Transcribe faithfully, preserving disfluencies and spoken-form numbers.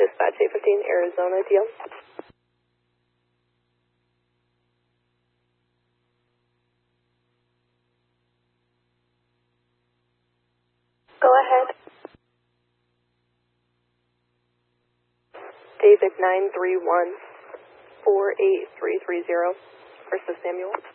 Dispatch eight fifteen, Arizona, D L. Go ahead. David nine three one, four eight three three zero versus Samuel.